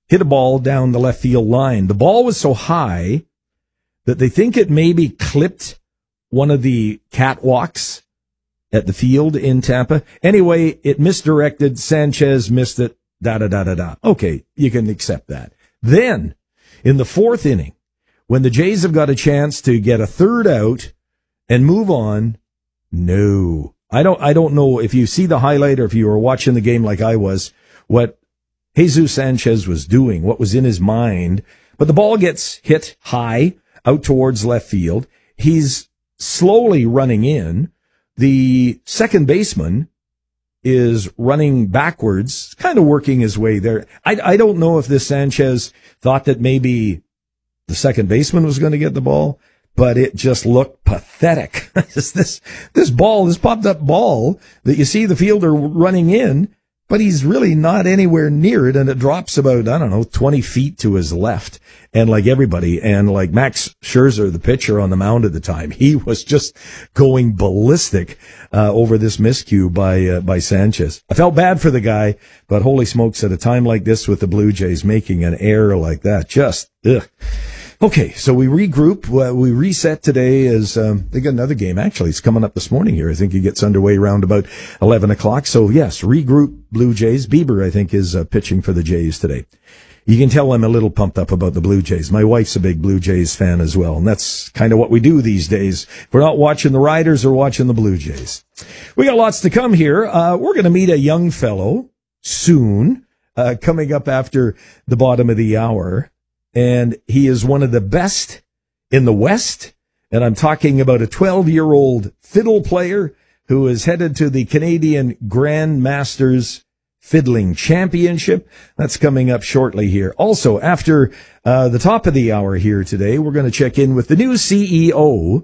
hit a ball down the left field line. The ball was so high that they think it maybe clipped one of the catwalks at the field in Tampa. Anyway, it misdirected. Sanchez missed it. Okay, you can accept that. Then, in the fourth inning, when the Jays have got a chance to get a third out and move on, no. I don't know if you see the highlight or if you were watching the game like I was, what Jesus Sanchez was doing, what was in his mind. But the ball gets hit high out towards left field. He's slowly running in. The second baseman is running backwards, kind of working his way there. I don't know if this Sanchez thought that maybe the second baseman was going to get the ball, but it just looked pathetic. this ball, this popped up ball that you see the fielder running in, but he's really not anywhere near it, and it drops about, 20 feet to his left. And like everybody, and like Max Scherzer, the pitcher on the mound at the time, he was just going ballistic over this miscue by Sanchez. I felt bad for the guy, but holy smokes, at a time like this with the Blue Jays making an error like that, just ugh. Okay, so we regroup. We reset today as they got another game. Actually, it's coming up this morning here. I think it gets underway around about 11 o'clock. So, yes, regroup Blue Jays. Bieber, I think, is pitching for the Jays today. You can tell I'm a little pumped up about the Blue Jays. My wife's a big Blue Jays fan as well, and that's kind of what we do these days. If we're not watching the Riders or watching the Blue Jays. We got lots to come here. We're going to meet a young fellow soon, coming up after the bottom of the hour. And he is one of the best in the West. And I'm talking about a 12-year-old fiddle player who is headed to the Canadian Grandmasters Fiddling Championship. That's coming up shortly here. Also, after the top of the hour here today, we're going to check in with the new CEO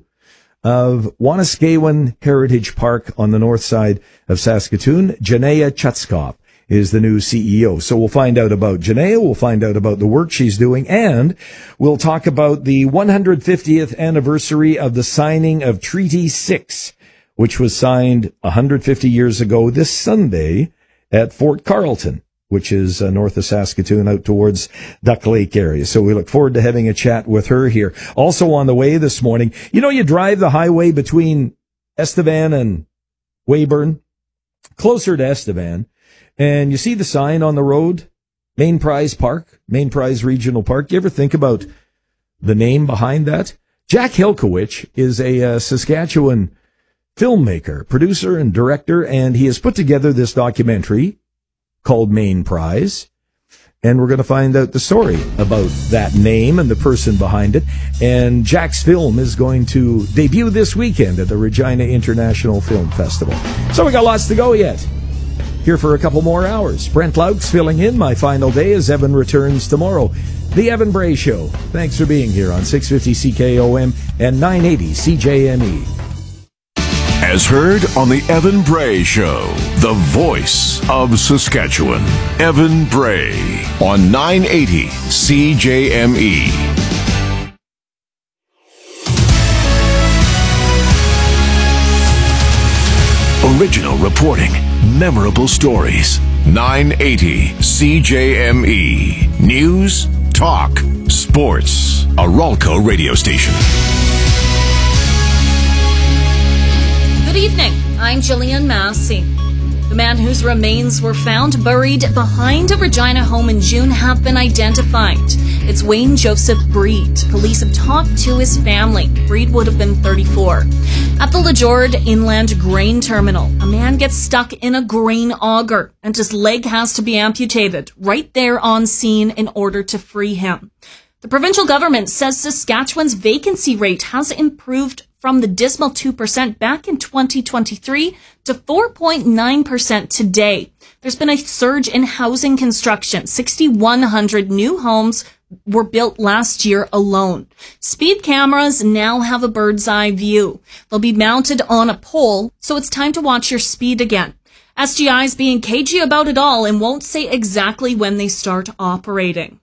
of Wanuskewin Heritage Park on the north side of Saskatoon. Janaya Chutskov is the new CEO. So we'll find out about Janaya, we'll find out about the work she's doing, and we'll talk about the 150th anniversary of the signing of Treaty 6, which was signed 150 years ago this Sunday at Fort Carlton, which is north of Saskatoon out towards Duck Lake area. So we look forward to having a chat with her here. Also on the way this morning, you drive the highway between Estevan and Weyburn, closer to Estevan, and you see the sign on the road, Main Prize Park, Main Prize Regional Park. You ever think about the name behind that? Jack Hilkowich is a Saskatchewan filmmaker, producer, and director, and he has put together this documentary called Main Prize. And we're going to find out the story about that name and the person behind it. And Jack's film is going to debut this weekend at the Regina International Film Festival. So we got lots to go yet. Here for a couple more hours. Brent Laux filling in my final day as Evan returns tomorrow. The Evan Bray Show. Thanks for being here on 650 CKOM and 980 CJME. As heard on the Evan Bray Show, the voice of Saskatchewan. Evan Bray on 980 CJME. Original reporting, memorable stories. 980 CJME. News, talk, sports. A Ralco radio station. Good evening. I'm Jillian Massey. The man whose remains were found buried behind a Regina home in June have been identified. It's Wayne Joseph Breed. Police have talked to his family. Breed would have been 34. At the Lejord Inland Grain Terminal, a man gets stuck in a grain auger and his leg has to be amputated right there on scene in order to free him. The provincial government says Saskatchewan's vacancy rate has improved from the dismal 2% back in 2023 to 4.9% today. There's been a surge in housing construction. 6,100 new homes were built last year alone. Speed cameras now have a bird's eye view. They'll be mounted on a pole, so it's time to watch your speed again. SGI is being cagey about it all and won't say exactly when they start operating.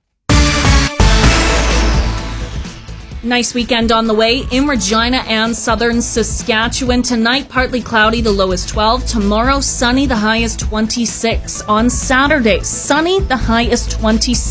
Nice weekend on the way in Regina and southern Saskatchewan. Tonight, partly cloudy, the low is 12. Tomorrow, sunny, the high is 26. On Saturday, sunny, the high is 26.